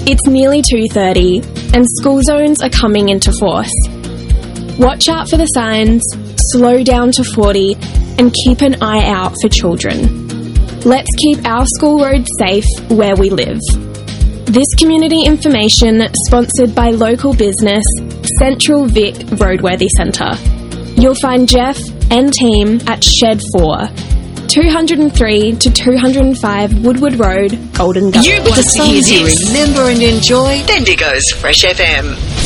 It's nearly 2:30 and school zones are coming into force. Watch out for the signs, slow down to 40 and keep an eye out for children. Let's keep our school roads safe where we live. This community information sponsored by local business Central Vic Roadworthy Centre. You'll find Jeff and team at Shed 4, 203 to 205 Woodward Road, Golden Gully. You want to hear remember and enjoy Bendigo's Fresh FM.